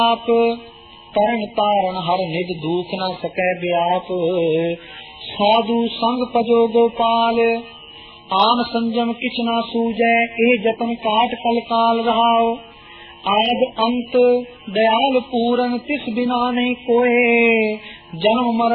आप तरण तारण हर निज दुख न सकै व्याप। साधु संग पजो गोपाल आन संजम किछ न सूझै। ए जतन काट कल काल रहाओ। आद अंत दयाल पूरन तिस बिना नहीं कोय। जन्म मरण